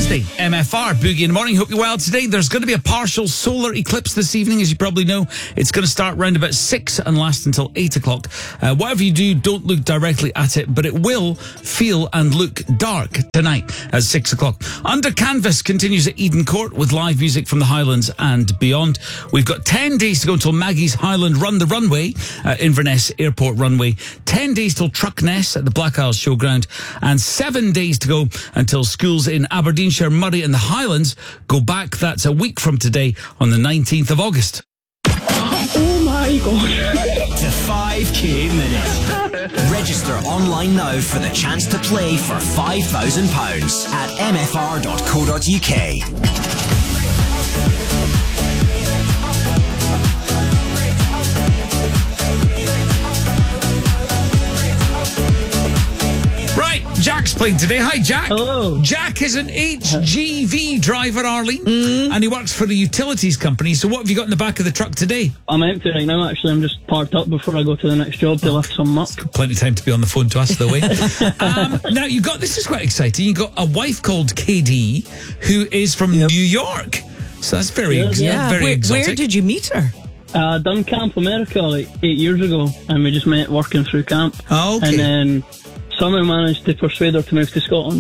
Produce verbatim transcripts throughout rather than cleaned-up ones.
Wednesday, M F R, Boogie in the Morning. Hope you're well today. There's going to be a partial solar eclipse this evening, as you probably know. It's going to start round about six and last until eight o'clock. Uh, whatever you do, don't look directly at it, but it will feel and look dark tonight at six o'clock. Under Canvas continues at Eden Court with live music from the Highlands and beyond. We've got ten days to go until Maggie's Highland Run the Runway, uh, Inverness Airport Runway. ten days till Truckness at the Black Isles Showground. And seven days to go until schools in Aberdeenshire, Murray and the Highlands go back. That's a week from today on the nineteenth of August. Oh my God. The five K Minute. Register online now for the chance to play for five thousand pounds at m f r dot co dot u k. Jack's playing today. Hi, Jack. Hello. Jack is an H G V driver, Arlene, mm. and he works for the utilities company. So what have you got in the back of the truck today? I'm empty right now, actually. I'm just parked up before I go to the next job to lift some up. Plenty of time to be on the phone to us, though, eh? um, now, you got, this is quite exciting. You've got a wife called K D who is from yep. New York. So that's very, yeah, ex- yeah. very where, exotic. Where did you meet her? I uh, done Camp America like eight years ago, and we just met working through camp. Oh, okay. And then somehow managed to persuade her to move to Scotland.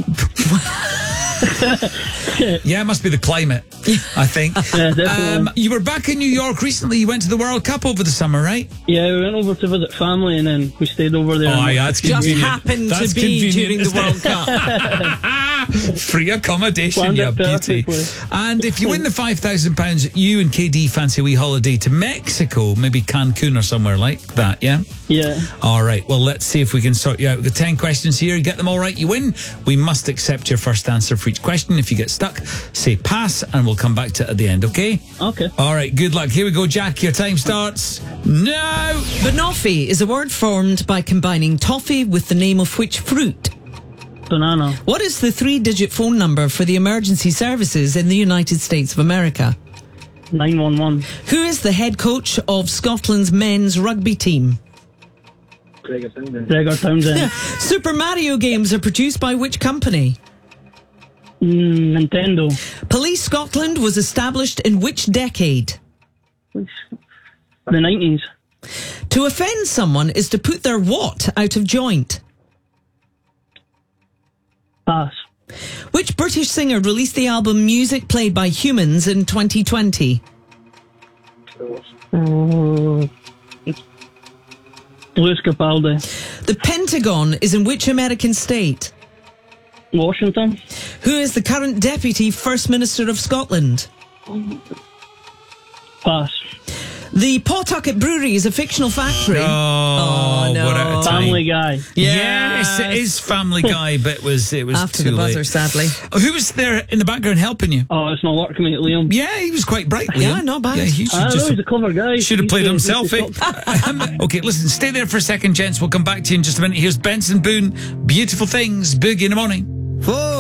Yeah, it must be the climate, I think. Yeah, definitely. Um, you were back in New York recently. You went to the World Cup over the summer, right? Yeah, we went over to visit family, and then we stayed over there. Oh, yeah, that's Just convenient. happened That's to be during the World Cup. Free accommodation, Planned yeah, it beauty. perfectly. And if you win the five thousand pounds, you and K D fancy a wee holiday to Mexico, maybe Cancun or somewhere like that, yeah? Yeah. All right, well, let's see if we can sort you out. We've got ten questions here. You get them all right, you win. We must accept your first answer for each question. If you get stuck, say pass, and we'll come back to it at the end, okay? Okay. All right, good luck. Here we go, Jack. Your time starts now. Banoffee is a word formed by combining toffee with the name of which fruit? Banana. What is the three-digit phone number for the emergency services in the United States of America? nine one one. Who is the head coach of Scotland's men's rugby team? Gregor Townsend. Gregor Townsend. Super Mario games are produced by which company? Mm, Nintendo. Police Scotland was established in which decade? The nineties. To offend someone is to put their what out of joint? Pass. Which British singer released the album Music Played by Humans in twenty twenty? Uh, Louis Capaldi. The Pentagon is in which American state? Washington. Who is the current Deputy First Minister of Scotland? Pass. The Pawtucket Brewery is a fictional factory. Oh, oh no. what a time. Family Guy. Yes, it is Family Guy, but it was, it was After too the buzzer, late. sadly. Oh, who was there in the background helping you? Oh, it's my workmate, Liam. Yeah, he was quite bright, Liam. Yeah, not bad. Yeah, he should I know, just he's a clever guy. should have He's played the- himself, he's eh? the top- Okay, listen, stay there for a second, gents. We'll come back to you in just a minute. Here's Benson Boone, Beautiful Things, Boogie in the Morning. Whoa.